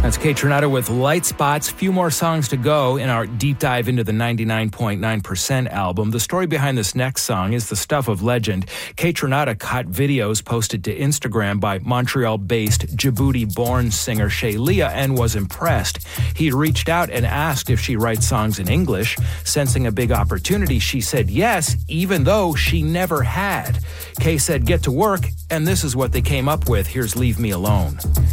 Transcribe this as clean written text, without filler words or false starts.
That's Kate Trinata with Light Spots. Few more songs to go in our deep dive into the 99.9% album. The story behind this next song is the stuff of legend. Kate Trinata caught videos posted to Instagram by Montreal-based, Djibouti-born singer Shay Leah and was impressed. He reached out and asked if she writes songs in English. Sensing a big opportunity, she said yes, even though she never had. Kay said, "Get to work," and this is what they came up with. Here's Leave Me Alone.